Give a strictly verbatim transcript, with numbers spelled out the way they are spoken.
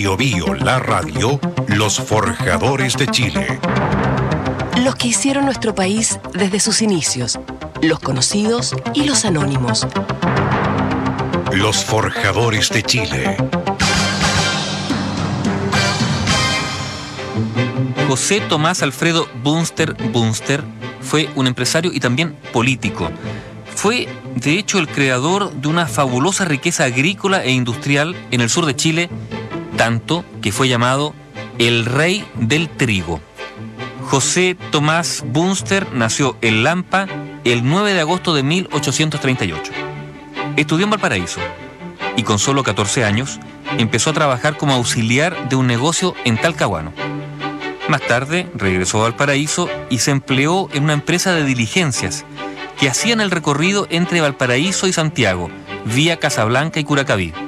Bio Bio, la radio, los forjadores de Chile. Los que hicieron nuestro país desde sus inicios, los conocidos y los anónimos. Los forjadores de Chile. José Tomás Alfredo Bunster Bunster fue un empresario y también político. Fue, de hecho, el creador de una fabulosa riqueza agrícola e industrial en el sur de Chile, tanto que fue llamado el rey del trigo. José Tomás Bunster nació en Lampa el nueve de agosto de mil ochocientos treinta y ocho. Estudió en Valparaíso y con solo catorce años empezó a trabajar como auxiliar de un negocio en Talcahuano. Más tarde regresó a Valparaíso y se empleó en una empresa de diligencias que hacían el recorrido entre Valparaíso y Santiago, vía Casablanca y Curacaví.